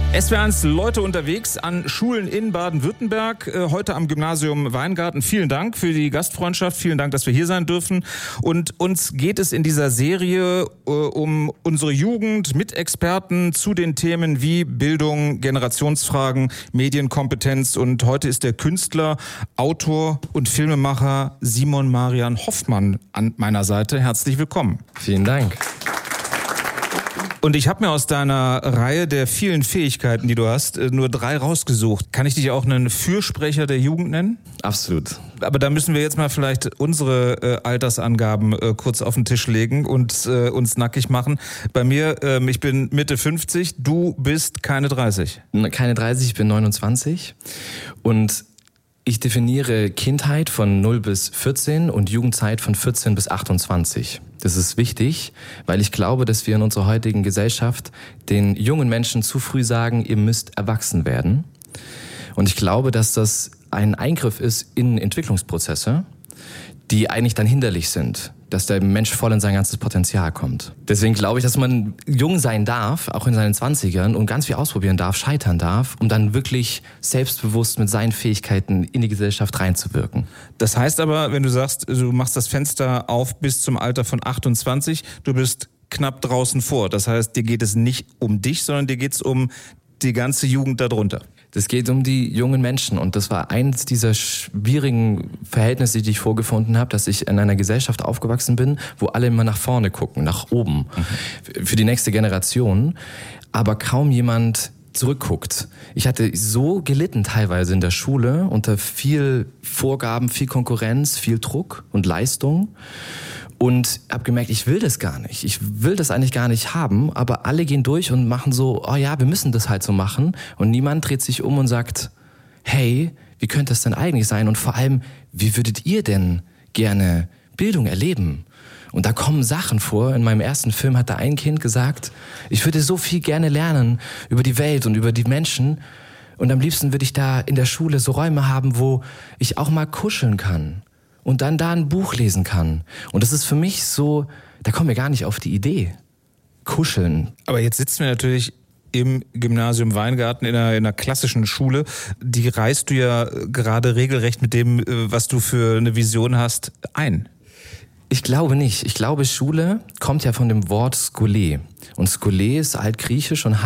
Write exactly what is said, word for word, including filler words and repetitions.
S W R eins Leute unterwegs an Schulen in Baden-Württemberg, heute am Gymnasium Weingarten. Vielen Dank für die Gastfreundschaft, vielen Dank, dass wir hier sein dürfen. Und uns geht es in dieser Serie äh, um unsere Jugend mit Experten zu den Themen wie Bildung, Generationsfragen, Medienkompetenz. Und heute ist der Künstler, Autor und Filmemacher Simon Marian Hoffmann an meiner Seite. Herzlich willkommen. Vielen Dank. Und ich habe mir aus deiner Reihe der vielen Fähigkeiten, die du hast, nur drei rausgesucht. Kann ich dich auch einen Fürsprecher der Jugend nennen? Absolut. Aber da müssen wir jetzt mal vielleicht unsere äh, Altersangaben äh, kurz auf den Tisch legen und äh, uns nackig machen. Bei mir, äh, ich bin Mitte fünfzig, du bist keine dreißig. Keine dreißig, ich bin neunundzwanzig. Und ich definiere Kindheit von null bis vierzehn und Jugendzeit von vierzehn bis achtundzwanzig. Das ist wichtig, weil ich glaube, dass wir in unserer heutigen Gesellschaft den jungen Menschen zu früh sagen, ihr müsst erwachsen werden. Und ich glaube, dass das ein Eingriff ist in Entwicklungsprozesse, die eigentlich dann hinderlich sind, dass der Mensch voll in sein ganzes Potenzial kommt. Deswegen glaube ich, dass man jung sein darf, auch in seinen Zwanzigern, und ganz viel ausprobieren darf, scheitern darf, um dann wirklich selbstbewusst mit seinen Fähigkeiten in die Gesellschaft reinzuwirken. Das heißt aber, wenn du sagst, du machst das Fenster auf bis zum Alter von achtundzwanzig, du bist knapp draußen vor. Das heißt, dir geht es nicht um dich, sondern dir geht es um die ganze Jugend darunter. Das geht um die jungen Menschen, und das war eins dieser schwierigen Verhältnisse, die ich vorgefunden habe, dass ich in einer Gesellschaft aufgewachsen bin, wo alle immer nach vorne gucken, nach oben, mhm. für die nächste Generation, aber kaum jemand zurückguckt. Ich hatte so gelitten teilweise in der Schule unter viel Vorgaben, viel Konkurrenz, viel Druck und Leistung. Und habe gemerkt, ich will das gar nicht. Ich will das eigentlich gar nicht haben, aber alle gehen durch und machen so, oh ja, wir müssen das halt so machen. Und niemand dreht sich um und sagt, hey, wie könnte das denn eigentlich sein? Und vor allem, wie würdet ihr denn gerne Bildung erleben? Und da kommen Sachen vor. In meinem ersten Film hat da ein Kind gesagt, ich würde so viel gerne lernen über die Welt und über die Menschen. Und am liebsten würde ich da in der Schule so Räume haben, wo ich auch mal kuscheln kann. Und dann da ein Buch lesen kann. Und das ist für mich so, da kommen wir gar nicht auf die Idee. Kuscheln. Aber jetzt sitzen wir natürlich im Gymnasium Weingarten in einer, in einer klassischen Schule. Die reißt du ja gerade regelrecht mit dem, was du für eine Vision hast, ein. Ich glaube nicht. Ich glaube, Schule kommt ja von dem Wort Skole. Und Skole ist altgriechisch und